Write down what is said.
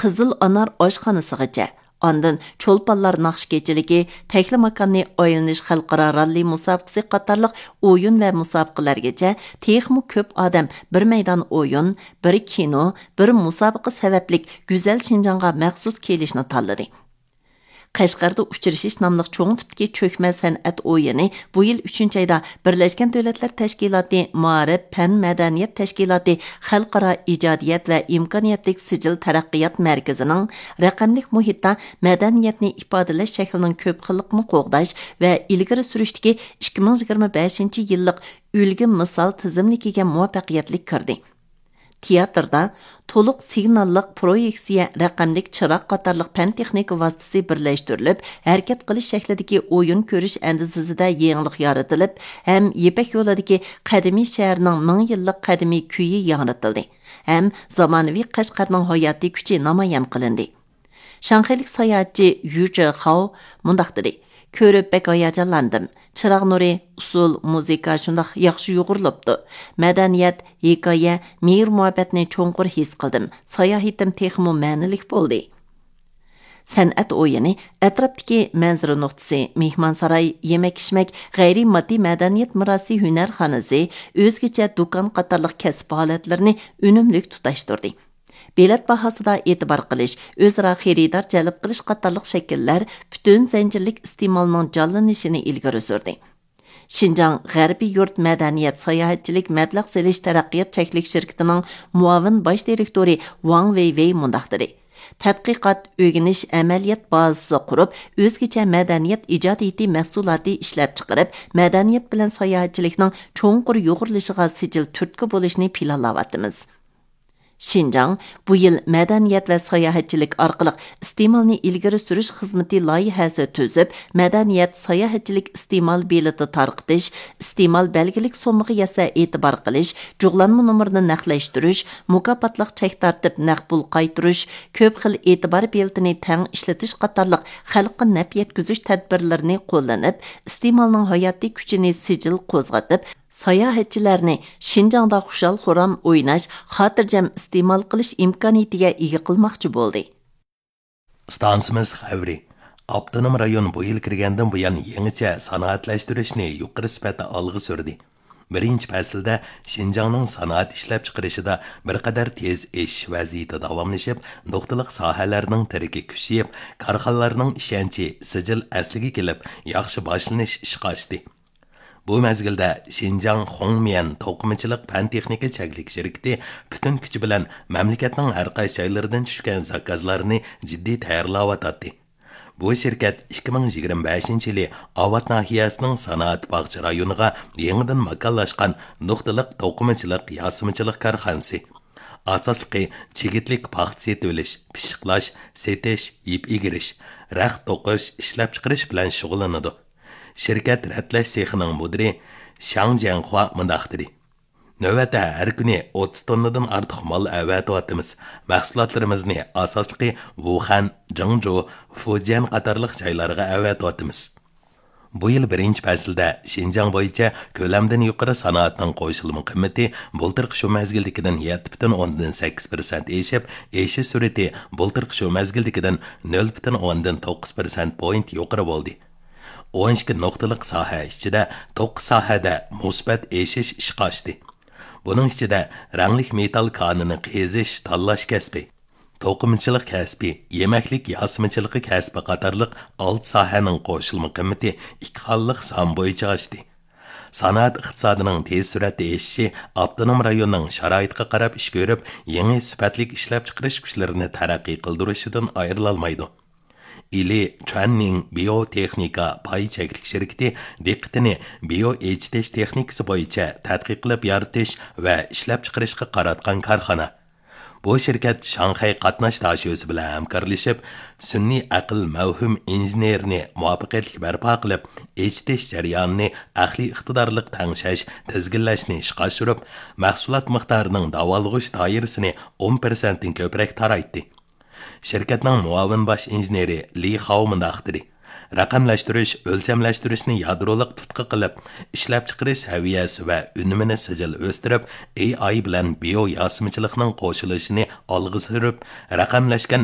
Qizil Anar oshxonasigacha, ondan Cho'lponlar naqsh kechiligi, Təkli makanni oylanish xalqaro ralli musobaqasi qatorliq o'yin va musobaqalargacha texmi ko'p odam bir maydon o'yin, bir kino, bir musobaqa sabablik go'zal Şinjanға maxsus kelishni tanladi. Qashqarda uchrashish nomli cho'ng tipdagi cho'kma san'at o'yini bu yil 3-oyda Birlashgan Davlatlar Tashkiloti, Ma'rif, Fan, Madaniyat Tashkiloti, Xalqaro ijodiyat va imkoniyatlik sijil taraqqiyot markazining raqamlik muhitda madaniyatni ifodalash shaklining ko'p xillikni qo'g'dash va ilgari surishdagi 2025-yillik ulgi misol tizimligiga muvaffaqiyatli kirdi. Teatrda to'liq signalliq proyeksiya, raqamlik chiroq qatorliq fan texnika vositasi birlashtirilib, harakat qilish shaklidagi o'yin ko'rish andizasida yangilik yaratilib, ham Yepak yo'lidagi qadimiy shaharning 1000 yillik qadimiy kuyi yangritildi. Ham zamonaviy Qashqarning hayotiy kuchi namoyon qilindi. Shanxaylik sayohatchi Yu Zhihao mundaq dedi: Ko'rib bek hayajonlandim. Chiroq nuri, usul, muzika shundoq yaxshi yo'g'rilibdi. Madaniyat, hikoya, mehr muhabbatni cho'nqur his qildim. Sayohatim texmo ma'nilik bo'ldi. San'at o'yini atrofdagi manzara nuqtasi, mehmonsaroy, yemak-ichmak, g'ayriy moddiy madaniyat merosi hunarxonasi, o'zgacha do'kon qatorliq kasb holatlarini unumli tutashtirdi. Bilet bahasida e'tibor qilish, o'zaro xaridor jalb qilish qatorliq shakllar butun zanjirlik iste'molning jonlanishini ilgari surdi. Şinjan G'arbiy yurt madaniyat sayohatchilik mablag' selish taraqqiyot cheklik shirkatining muavin bosh direktori Wang Weiwei mundaq dedi: Tadqiqot, o'rganish, amaliyot bazasi qurib, o'zgacha madaniyat ijodiyati mahsuloti ishlab chiqarib, madaniyat bilan sayohatchilikning cho'nqur yo'g'rilishiga sijil turtki bo'lishni planlayapmiz. Şinjan bu yil madaniyat va sayohatchilik orqali iste'molni ilgari surish xizmati loyihasi tuzib, madaniyat sayohatchilik iste'mol bileti tarqitish, iste'mol belgilik so'miga yasa e'tibor qilish, jug'lanma nomerini naqlashtirish, mukofotliq chek tartib naqbul qaytirish, ko'p xil e'tibor beltini tang ishlatish qatorliq xalqqa naf yetkazish tadbirlarini qo'llanib, iste'molning hayotiy kuchini sijil qo'zg'atib, sayohatchilarni Şinjanda xushal xuram o'ynash, xotirjam iste'mol qilish imkoniyatiga ega qilmoqchi bo'ldi. Stansimiz xavri. Avtonom rayon bu yil kirgandan buyon yangicha sanoatlashtirishni yuqori sifatda olg'a surdi. Birinchi faslda Şinjanning sanoat ishlab chiqarishida bir qadar tez ish vaziyati davomlashib, nuqtaliq sohalarning tiriki kuchayib, korxonalarning ishonchi sijil asliga kelib, yaxshi boshlanish ishga oshdi. Bu mezgilda Şinjan Hongmian to'qimachilik fan texnika cheklik shirkati butun kuchi bilan mamlakatning har qaysi joylaridan tushgan zakazlarni jiddiy tayyorlayotdi. Bu shirkat 2025-yili Avat nahiyasining sanoat bog'cha rayoniga yangidan makonlashgan nuqtaliq to'qimachilik yasimichilik korxonasi. Asosligi chigitlik paxt setilish, pishiqlash, setish, ip egirish, raxt to'qish, ishlab chiqarish bilan shug'ullanadi. Şirket rətləş sexinin müdiri Shang Jianhua mındaq dedi: Növətdə hər günü 30 tonnadan artıq mal əvətyapmiz. Məhsulotlarimizni asosliqi Wuhan, Zhengzhou, Fujian qatorliq joylarga əvətyapmiz. Bu yil birinchi faslda Şinjan bo'yicha ko'lamdan yuqori sanoatning qo'shilma qiymati bultirqi shu mezgildagidan 7,8% eshib, eshish sur'ati bultirqi shu mezgildagidan 0,9% point yuqori bo'ldi. 12 nuqtaliq soha ichida 9 sohada musbat eshish ishga oshdi. Buning ichida ranglik metal konini qazish, tanlash kasbi, to'qimachilik kasbi, yemaklik yasimichiligi kasbi qatorliq 6 sohaning qo'shilma qiymati 2 xillik son bo'yicha oshdi. Sanoat iqtisodining tez suratda eshishi avtonom rayonning sharoitiga qarab ish ko'rib, yangi sifatli ishlab chiqarish kuchlarini taraqqiy qildirishidan ayrilolmaydi. Ili Chuanning biotexnika pay cheklik shirkati diqqatini bioejitish texnikasi bo'yicha tadqiq qilib yaratish va ishlab chiqarishga qaratgan korxona. Bu shirkat Shanxay qatnash tashiyosi bilan hamkorlashib, sun'iy aql mavhum injenerni muvaffaqiyatli barpo qilib, ejitish jarayonini aqli iqtidorliq tangshash, tizginlashni ishga oshirib, mahsulot miqdorining davolg'ish doirasini 10% dan ko'proq taraytdi. Şirkatning muavin bosh injeneri Li Hao mundaq dedi: Raqamlashtirish, o'lchamlashtirishni yadroliq tutqi qilib, ishlab chiqarish saviyasi va unumini sijil o'stirib, AI bilan bio yasimichilikning qo'shilishini olg'a surib, raqamlashgan